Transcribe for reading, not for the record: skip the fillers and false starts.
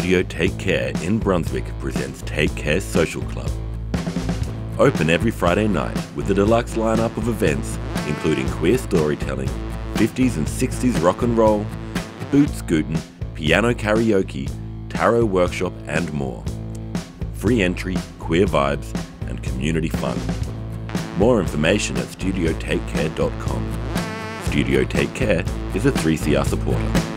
Studio Take Care in Brunswick presents Take Care Social Club. Open every Friday night with a deluxe lineup of events including queer storytelling, 50s and 60s rock and roll, boot scootin', piano karaoke, tarot workshop and more. Free entry, queer vibes and community fun. More information at studiotakecare.com. Studio Take Care is a 3CR supporter.